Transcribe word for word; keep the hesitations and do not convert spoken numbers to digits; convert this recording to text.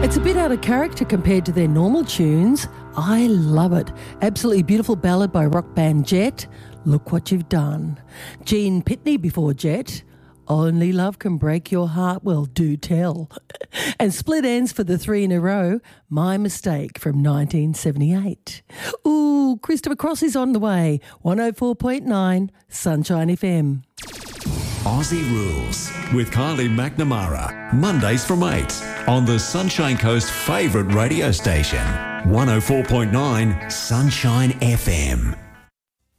It's a bit out of character compared to their normal tunes. I love it. Absolutely beautiful ballad by rock band Jet. Look What You've Done. Gene Pitney before Jet. Only Love Can Break Your Heart. Well, do tell. And Split Ends for the three in a row. My Mistake from nineteen seventy-eight. Ooh, Christopher Cross is on the way. one oh four point nine Sunshine F M. Aussie Rules with Kylie McNamara. Mondays from eight on the Sunshine Coast favourite radio station. one oh four point nine Sunshine F M.